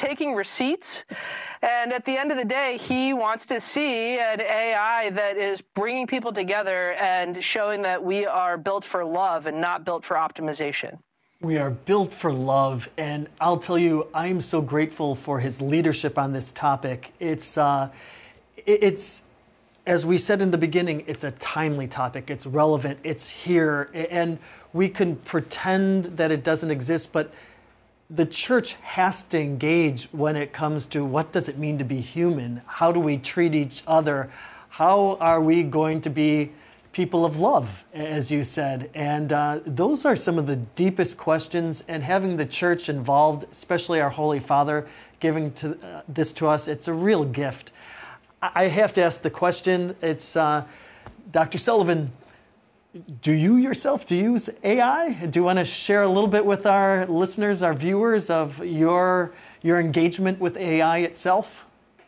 taking receipts. And at the end of the day, he wants to see an AI that is bringing people together and showing that we are built for love and not built for optimization. We are built for love, and I'll tell you, I'm so grateful for his leadership on this topic. It's as we said in the beginning, it's a timely topic. It's relevant. It's here, and we can pretend that it doesn't exist, but the church has to engage when it comes to what does it mean to be human? How do we treat each other? How are we going to be people of love, as you said? And those are some of the deepest questions, and having the church involved, especially our Holy Father giving this to us, it's a real gift. I have to ask the question, it's Dr. Sullivan, do you yourself, do you use AI? Do you want to share a little bit with our listeners, our viewers, of your engagement with AI itself?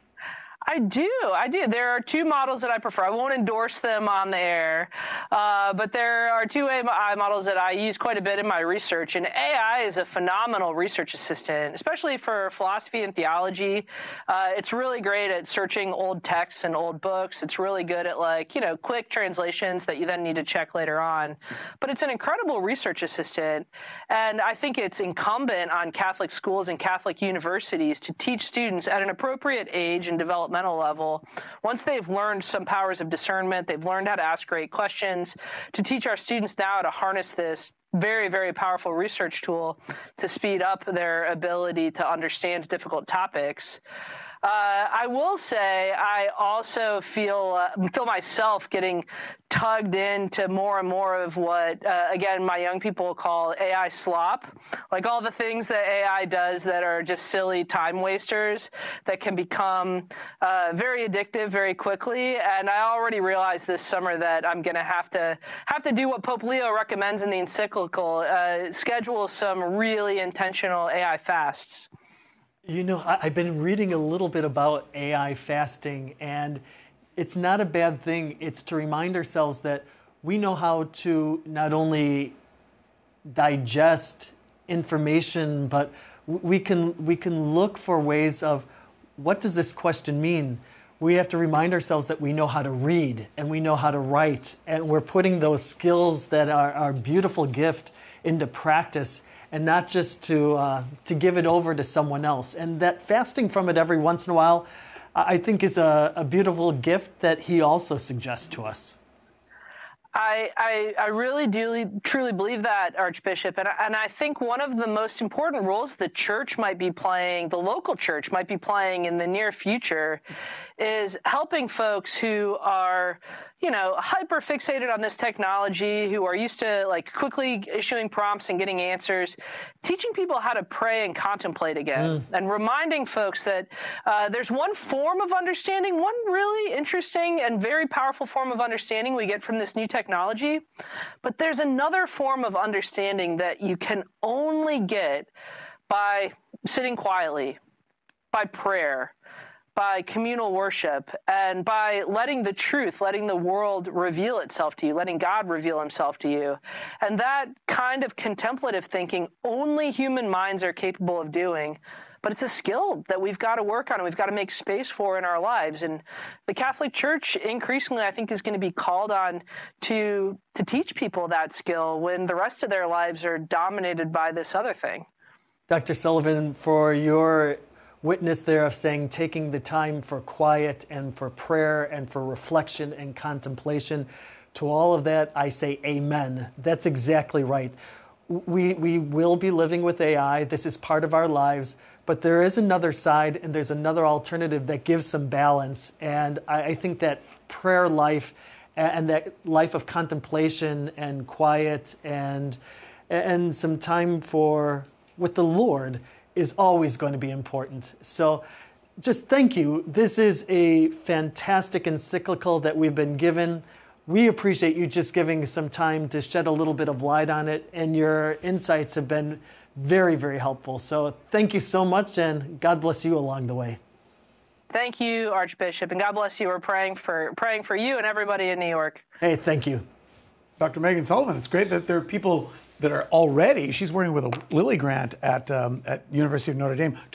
I do. There are two models that I prefer. I won't endorse them on the air, but there are two AI models that I use quite a bit in my research. And AI is a phenomenal research assistant, especially for philosophy and theology. It's really great at searching old texts and old books. It's really good at quick translations that you then need to check later on. But it's an incredible research assistant. And I think it's incumbent on Catholic schools and Catholic universities to teach students at an appropriate age and developmental level, once they've learned some powers of discernment, they've learned how to ask great questions, to teach our students now to harness this very, very powerful research tool to speed up their ability to understand difficult topics. I will say I also feel myself getting tugged into more and more of what, again, my young people call AI slop, like all the things that AI does that are just silly time wasters that can become very addictive very quickly. And I already realized this summer that I'm going to have to do what Pope Leo recommends in the encyclical, schedule some really intentional AI fasts. You know, I've been reading a little bit about AI fasting, and it's not a bad thing. It's to remind ourselves that we know how to not only digest information, but we can look for ways of what does this question mean? We have to remind ourselves that we know how to read and we know how to write, and we're putting those skills that are our beautiful gift into practice, and not just to give it over to someone else. And that fasting from it every once in a while, I think, is a beautiful gift that he also suggests to us. I really do truly believe that, Archbishop, and I think one of the most important roles the church might be playing, the local church might be playing in the near future, is helping folks who are, hyper fixated on this technology, who are used to quickly issuing prompts and getting answers, teaching people how to pray and contemplate again, and reminding folks that there's one form of understanding, one really interesting and very powerful form of understanding we get from this new technology, but there's another form of understanding that you can only get by sitting quietly, by prayer, by communal worship, and by letting the truth, letting the world reveal itself to you, letting God reveal himself to you. And that kind of contemplative thinking only human minds are capable of doing, but it's a skill that we've got to work on and we've got to make space for in our lives. And the Catholic Church increasingly, I think, is going to be called on to teach people that skill when the rest of their lives are dominated by this other thing. Dr. Sullivan, for your witness there of saying taking the time for quiet and for prayer and for reflection and contemplation, to all of that, I say amen. That's exactly right. We will be living with AI. This is part of our lives, but there is another side and there's another alternative that gives some balance. And I think that prayer life and that life of contemplation and quiet and some time with the Lord is always going to be important. So just thank you. This is a fantastic encyclical that we've been given. We appreciate you just giving some time to shed a little bit of light on it, and your insights have been very, very helpful. So thank you so much, and God bless you along the way. Thank you, Archbishop, and God bless you. We're praying for you and everybody in New York. Hey, thank you. Dr. Megan Sullivan, it's great that there are people that are already, she's working with a Lilly grant at University of Notre Dame,